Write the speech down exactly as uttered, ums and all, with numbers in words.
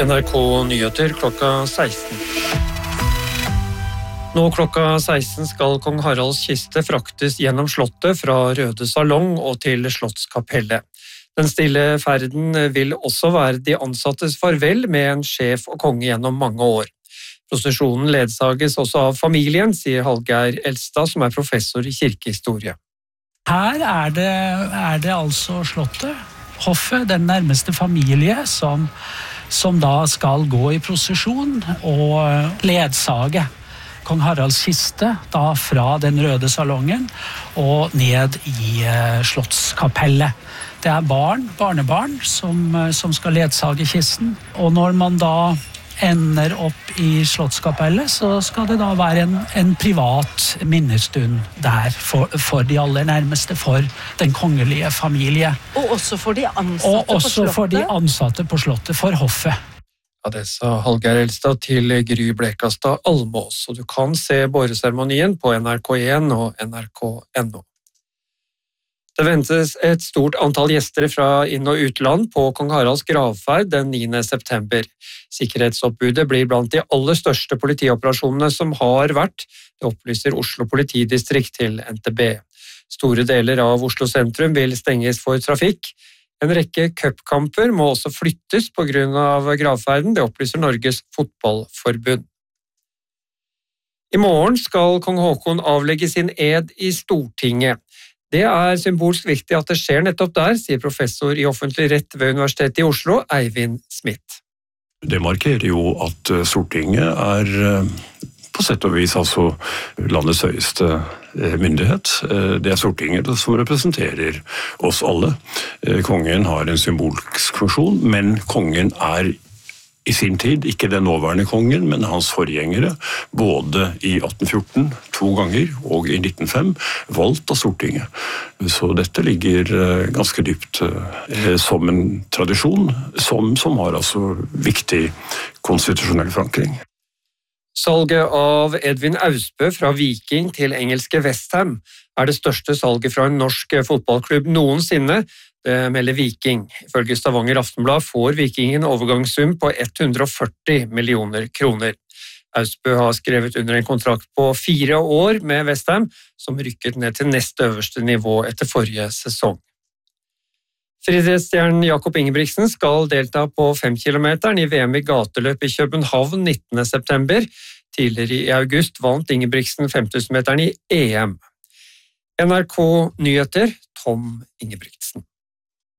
N R K Nyheter klokka seksten. Nå klokka seksten skal kong Haralds kiste fraktes gjennom slottet fra Røde Salong og til Slottskapellet. Den stille ferden vil også være de ansattes farvel med en sjef og konge gjennom mange år. Prosesjonen ledsages også av familien, sier Hallgeir Elstad, som er professor i kirkehistorie. Her er det, er det altså slottet, hoffet, den nærmeste familie, som, som da skal gå i prosesjon og ledsage kong Haralds kiste da fra den Røde Salongen og ned i uh, Slottskapellet. Det er barn, barnebarn, som, som skal ledsage kisten, og når man da ender opp i Slottskapellet, så skal det da være en, en privat minnestund der for, for de aller nærmeste, for den kongelige familie. Og også for de ansatte og på også slottet? For de ansatte på slottet, for hoffet. Ja, det sa Hallgeir Elstad til Gry Blekastad Almås, og du kan se båreseremonien på N R K en og N R K punktum N O. Det ventes et stort antall gjester fra inn- og utland på kong Haralds gravferd den niende september. Sikkerhetsoppbudet blir blant de aller største politioperasjonene som har vært, det opplyser Oslo politidistrikt til N T B. Store deler av Oslo sentrum vil stenges for trafikk. En rekke cupkamper må også flyttes på grunn av gravferden, det opplyser Norges Fotballforbund. I morgen skal kong Haakon avlegge sin ed i Stortinget. Det er symbolsk viktig at det skjer nettopp der, sier professor i offentlig rett ved Universitetet i Oslo, Eivind Smith. Det markerer jo at Stortinget er på sett og vis altså landets høyeste myndighet. Det er Stortinget som representerer oss alle. Kongen har en symbolsk funksjon, men kongen er i sin tid ikke den nåværende kongen, men hans forgjengere, både i atten fjorten, to ganger, og i nitten null fem, valgt av Stortinget. Så dette ligger ganske dypt som en tradisjon, som, som har altså viktig konstitusjonell forankring. Salget av Edvin Austbø fra Viking til engelske West Ham er det største salget fra en norsk fotballklubb noensinne, det melder Viking. Ifølge Stavanger Aftenblad får Vikingen overgangssum på hundre og førti millioner kroner. Austbø har skrevet under en kontrakt på fire år med West Ham, som rykket ned til nest øverste nivå etter forrige sesong. Friidrettsstjernen Jakob Ingebrigtsen skal delta på femkilometeren i V M i gateløp i København nittende september. Tidligere i august vant Ingebrigtsen femtusen meteren i E M. N R K Nyheter, Tom Ingebrigtsen.